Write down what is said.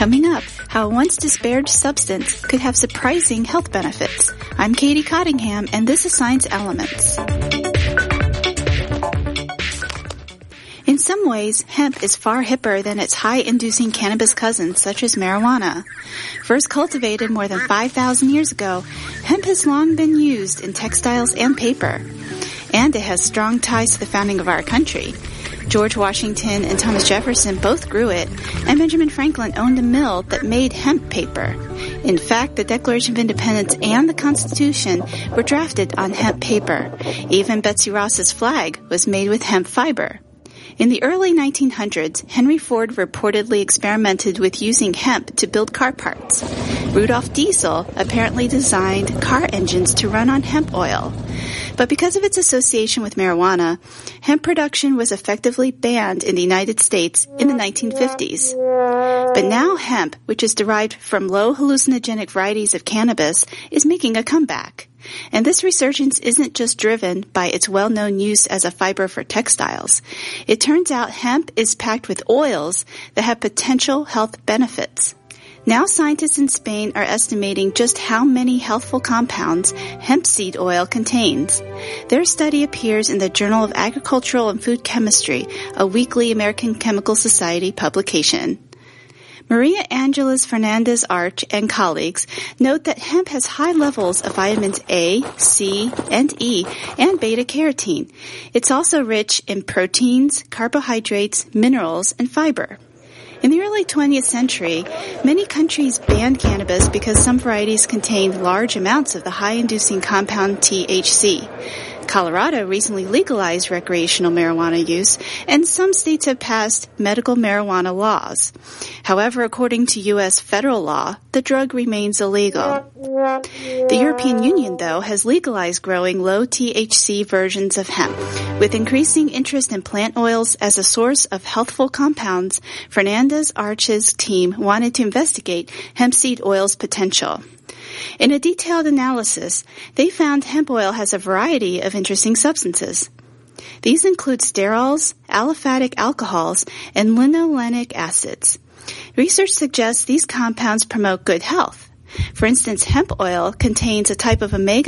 Coming up, how a once despaired substance could have surprising health benefits. I'm Katie Cottingham, and this is Science Elements. In some ways, hemp is far hipper than its high-inducing cannabis cousins, such as marijuana. First cultivated more than 5,000 years ago, hemp has long been used in textiles and paper. And it has strong ties to the founding of our country. George Washington and Thomas Jefferson both grew it, and Benjamin Franklin owned a mill that made hemp paper. In fact, the Declaration of Independence and the Constitution were drafted on hemp paper. Even Betsy Ross's flag was made with hemp fiber. In the early 1900s, Henry Ford reportedly experimented with using hemp to build car parts. Rudolf Diesel apparently designed car engines to run on hemp oil. But because of its association with marijuana, hemp production was effectively banned in the United States in the 1950s. But now hemp, which is derived from low hallucinogenic varieties of cannabis, is making a comeback. And this resurgence isn't just driven by its well-known use as a fiber for textiles. It turns out hemp is packed with oils that have potential health benefits. Now scientists in Spain are estimating just how many healthful compounds hemp seed oil contains. Their study appears in the Journal of Agricultural and Food Chemistry, a weekly American Chemical Society publication. Maria Angeles Fernandez Arch and colleagues note that hemp has high levels of vitamins A, C, and E, and beta-carotene. It's also rich in proteins, carbohydrates, minerals, and fiber. In the early 20th century, many countries banned cannabis because some varieties contained large amounts of the high-inducing compound THC. Colorado recently legalized recreational marijuana use, and some states have passed medical marijuana laws. However, according to U.S. federal law, the drug remains illegal. The European Union, though, has legalized growing low-THC versions of hemp. With increasing interest in plant oils as a source of healthful compounds, Fernandez Arch's team wanted to investigate hemp seed oil's potential. In a detailed analysis, they found hemp oil has a variety of interesting substances. These include sterols, aliphatic alcohols, and linolenic acids. Research suggests these compounds promote good health. For instance, hemp oil contains a type of omega